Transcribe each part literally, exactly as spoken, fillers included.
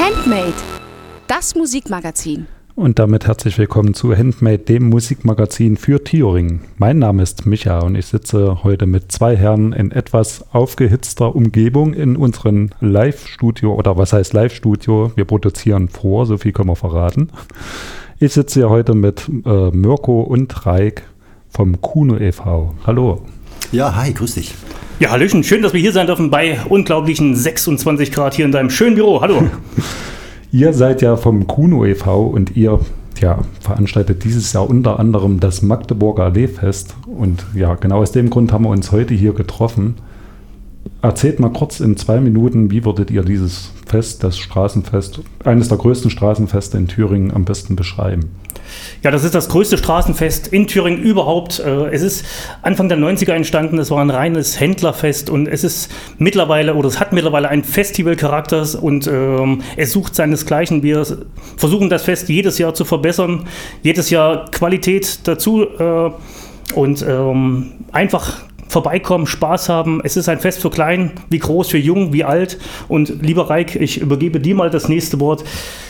Handmade, das Musikmagazin. Und damit herzlich willkommen zu Handmade, dem Musikmagazin für Thüringen. Mein Name ist Micha und ich sitze heute mit zwei Herren in etwas aufgehitzter Umgebung in unserem Live-Studio, oder was heißt Live-Studio? Wir produzieren vor, so viel können wir verraten. Ich sitze hier heute mit äh, Mirko und Raik vom Kuno e V. Hallo. Ja, hi, grüß dich. Ja, hallöchen, schön, dass wir hier sein dürfen bei unglaublichen sechsundzwanzig Grad hier in deinem schönen Büro. Hallo. Ihr seid ja vom Kuno e V und ihr ja, veranstaltet dieses Jahr unter anderem das Magdeburger Alleefest. Und ja, genau aus dem Grund haben wir uns heute hier getroffen. Erzählt mal kurz in zwei Minuten, wie würdet ihr dieses Fest, das Straßenfest, eines der größten Straßenfeste in Thüringen am besten beschreiben? Ja, das ist das größte Straßenfest in Thüringen überhaupt. Es ist Anfang der neunziger entstanden, es war ein reines Händlerfest und es ist mittlerweile, oder es hat mittlerweile einen Festivalcharakter und ähm, es sucht seinesgleichen. Wir versuchen das Fest jedes Jahr zu verbessern, jedes Jahr Qualität dazu äh, und ähm, einfach vorbeikommen, Spaß haben. Es ist ein Fest für klein, wie groß, für jung, wie alt. Und lieber Raik, ich übergebe dir mal das nächste Wort.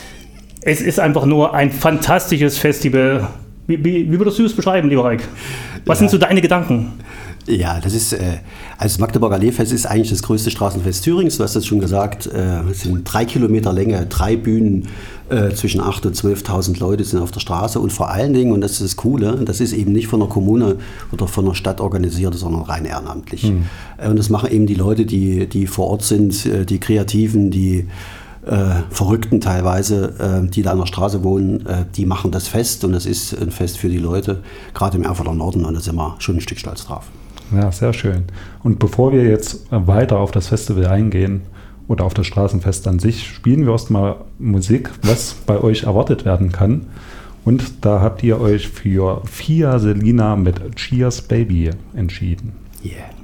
Es ist einfach nur ein fantastisches Festival. Wie, wie, wie würdest du es beschreiben, lieber Raik? Was ja. sind so deine Gedanken? Ja, das ist, äh, also das Magdeburger Alleefest ist eigentlich das größte Straßenfest Thürings. Du hast das schon gesagt, äh, es sind drei Kilometer Länge, drei Bühnen, äh, zwischen achttausend und zwölftausend Leute sind auf der Straße. Und vor allen Dingen, und das ist das Coole, das ist eben nicht von der Kommune oder von der Stadt organisiert, sondern rein ehrenamtlich. Mhm. Äh, und das machen eben die Leute, die, die vor Ort sind, äh, die Kreativen, die Äh, Verrückten teilweise, äh, die da an der Straße wohnen, äh, die machen das Fest und das ist ein Fest für die Leute, gerade im Erfurter Norden, und da sind wir schon ein Stück stolz drauf. Ja, sehr schön. Und bevor wir jetzt weiter auf das Festival eingehen oder auf das Straßenfest an sich, spielen wir erstmal Musik, was bei euch erwartet werden kann. Und da habt ihr euch für Fia Selina mit Cheers Baby entschieden. Yeah.